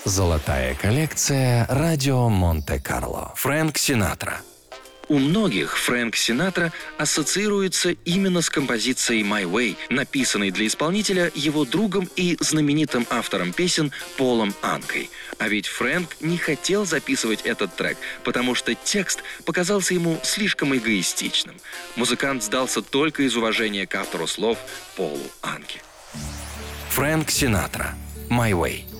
Золотая коллекция «Радио Монте-Карло». Фрэнк Синатра. У многих Фрэнк Синатра ассоциируется именно с композицией «My Way», написанной для исполнителя его другом и знаменитым автором песен Полом Анкой. А ведь Фрэнк не хотел записывать этот трек, потому что текст показался ему слишком эгоистичным. Музыкант сдался только из уважения к автору слов Полу Анке. Фрэнк Синатра. «My Way».